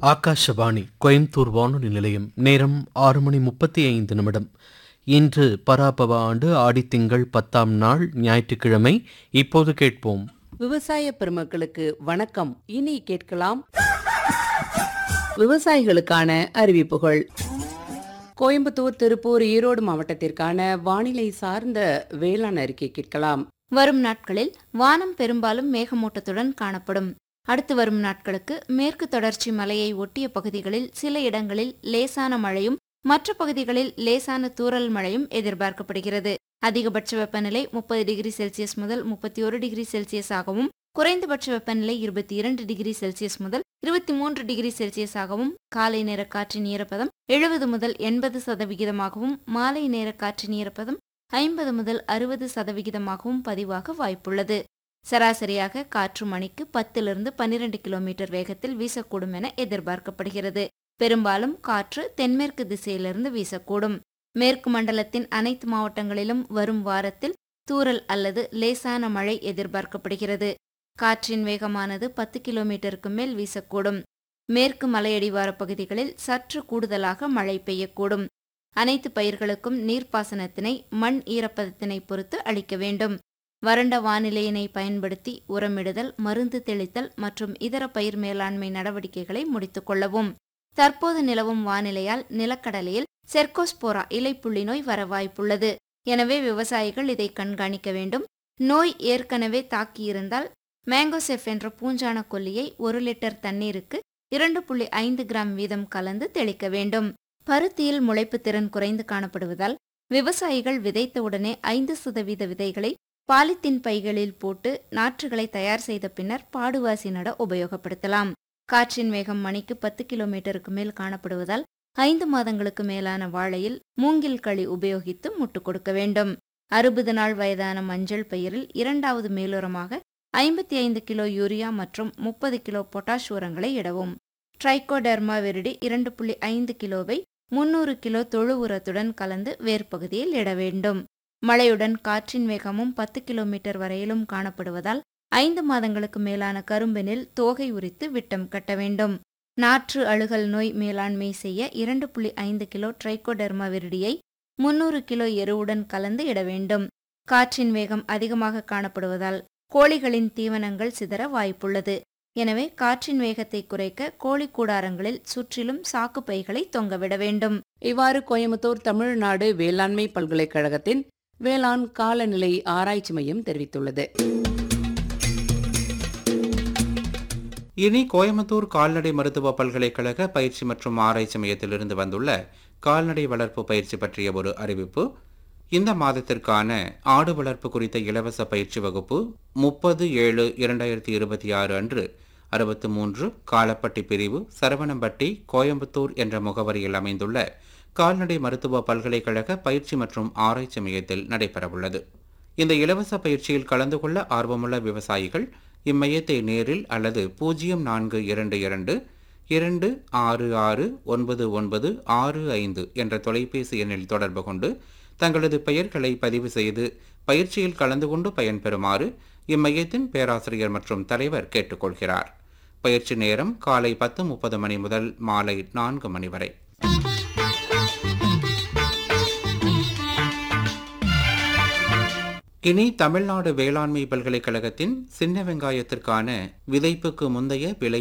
ஆகாஷவாணி கோயம்புத்தூர் வானொலி நிலையம். நேரம் 6:35. இன்று பராபவ ஆண்டு ஆடித்திங்கள் 10ஆம் நாள் ஞாயிற்றுக்கிழமை. இப்போது கேட்போம். விவசாய பெருமக்களுக்கு வணக்கம். இனி கேட்கலாம் விவசாயிகளுக்கான அறிவிப்புகள். கோயம்புத்தூர், திருப்பூர், ஈரோடு மாவட்டத்திற்கான வானிலை சார்ந்த வேளாண் அறிக்கை கேட்கலாம். வரும் நாட்களில் வானம் பெரும்பாலும் மேகமூட்டத்துடன் காணப்படும். அடுத்து வரும் நாட்களுக்கு மேற்கு தொடர்ச்சி மலையை ஒட்டிய பகுதிகளில் சில இடங்களில் லேசான மழையும் மற்ற பகுதிகளில் லேசான தூறல் மழையும் எதிர்பார்க்கப்படுகிறது. அதிகபட்ச வெப்பநிலை 30 டிகிரி செல்சியஸ் முதல் 31 டிகிரி செல்சியஸ் ஆகவும், குறைந்தபட்ச வெப்பநிலை 22 டிகிரி செல்சியஸ் முதல் 23 டிகிரி செல்சியஸ் ஆகவும், காலை நேர காற்றின் ஈரப்பதம் 70 முதல் 80% மாலை நேர காற்றின் ஈரப்பதம் 50 முதல் 60% பதிவாக வாய்ப்புள்ளது. சராசரியாக காற்று மணிக்கு 10-12 கிலோமீட்டர் வேகத்தில் வீசக்கூடும் என எதிர்பார்க்கப்படுகிறது. பெரும்பாலும் காற்று தென்மேற்கு திசையிலிருந்து வீசக்கூடும். மேற்கு மண்டலத்தின் அனைத்து மாவட்டங்களிலும் வரும் வாரத்தில் தூறல் அல்லது லேசான மழை எதிர்பார்க்கப்படுகிறது. காற்றின் வேகமானது 10 கிலோமீட்டருக்கு மேல் வீசக்கூடும். மேற்கு மலையடிவார பகுதிகளில் சற்று கூடுதலாக மழை பெய்யக்கூடும். அனைத்து பயிர்களுக்கும் நீர்ப்பாசனத்தினை மண் ஈரப்பதத்தினை பொறுத்து அளிக்க வேண்டும். வறண்ட வானிலையினை பயன்படுத்தி உரமிடுதல், மருந்து தெளித்தல் மற்றும் இதர பயிர் மேலாண்மை நடவடிக்கைகளை முடித்துக் கொள்ளவும். தற்போது நிலவும் வானிலையால் நிலக்கடலையில் செர்கோஸ்போரா இலைப்புள்ளி நோய் வர வாய்ப்புள்ளது. எனவே விவசாயிகள் இதை கண்காணிக்க வேண்டும். நோய் ஏற்கனவே தாக்கியிருந்தால் மேங்கோசெஃப் என்ற பூஞ்சான கொல்லியை 1 லிட்டர் தண்ணீருக்கு 2.5 கிராம் வீதம் கலந்து தெளிக்க வேண்டும். பருத்தியில் முளைப்பு திறன் குறைந்து காணப்படுவதால் விவசாயிகள் விதைத்தவுடனே 5% விதைகளை பாலித்தீன் பைகளில் போட்டு நாற்றுகளை தயார் செய்த பின்னர் பாடுவாசி நட உபயோகப்படுத்தலாம். காற்றின் வேகம் மணிக்கு 10 கிலோமீட்டருக்கு மேல் காணப்படுவதால் 5 மாதங்களுக்கு மேலான வாழையில் மூங்கில் களி உபயோகித்து முட்டு கொடுக்க வேண்டும். 60 நாள் வயதான மஞ்சள் பயிரில் 2வது மேலுரமாக 55 கிலோ யூரியா மற்றும் 30 கிலோ பொட்டாஷ் உரங்களை இடவும். ட்ரைகோடெர்மா விரிடி 2.5 கிலோவை 300 கிலோ தொழு உரத்துடன் கலந்து வேர்பகுதியில் இட வேண்டும். மழையுடன் காற்றின் வேகமும் 10 கிலோமீட்டர் வரையிலும் காணப்படுவதால் 5 மாதங்களுக்கு மேலான கரும்பினில் தோகை உரித்து விட்டம் கட்ட வேண்டும். நாற்று அழுகல் நோய் மேலாண்மை செய்ய 2.5 கிலோ ட்ரைகோடெர்மா விரிடியை 300 கிலோ எருவுடன் கலந்து இட வேண்டும். காற்றின் வேகம் அதிகமாக காணப்படுவதால் கோழிகளின் தீவனங்கள் சிதற வாய்ப்புள்ளது. எனவே காற்றின் வேகத்தை குறைக்க கோழி கூடாரங்களில் சுற்றிலும் சாக்கு பைகளை தொங்கவிட வேண்டும். இவ்வாறு கோயம்புத்தூர் தமிழ்நாடு வேளாண்மை பல்கலைக்கழகத்தின் வேளாண் காலநிலை ஆராய்ச்சி மையம் தெரிவித்துள்ளது. இனி கோயம்புத்தூர் கால்நடை மருத்துவ பல்கலைக்கழக பயிற்சி மற்றும் ஆராய்ச்சி மையத்திலிருந்து வந்துள்ள கால்நடை வளர்ப்பு பயிற்சி பற்றிய ஒரு அறிவிப்பு. இந்த மாதத்திற்கான ஆடு வளர்ப்பு குறித்த இலவச பயிற்சி வகுப்பு 30/7/2026 அன்று 63 காலப்பட்டி பிரிவு, சரவணம்பட்டி, கோயம்புத்தூர் என்ற முகவரியில் அமைந்துள்ள கால்நடை மருத்துவ பல்கலைக்கழக பயிற்சி மற்றும் ஆராய்ச்சி மையத்தில் நடைபெறவுள்ளது. இந்த இலவச பயிற்சியில் கலந்து கொள்ள ஆர்வமுள்ள விவசாயிகள் இம்மையத்தை நேரில் அல்லது 0422266965 என்ற தொலைபேசி எண்ணில் தொடர்பு கொண்டு தங்களது பெயர்களை பதிவு செய்து பயிற்சியில் கலந்து கொண்டு பயன்பெறுமாறு இம்மையத்தின் பேராசிரியர் மற்றும் தலைவர் கேட்டுக்கொள்கிறார். பயிற்சி நேரம் காலை 10:30 மணி முதல் மாலை 4 மணி வரை. இனி தமிழ்நாடு வேளாண்மை பல்கலைக்கழகத்தின் சின்ன வெங்காயத்திற்கான விதைப்புக்கு முந்தைய விலை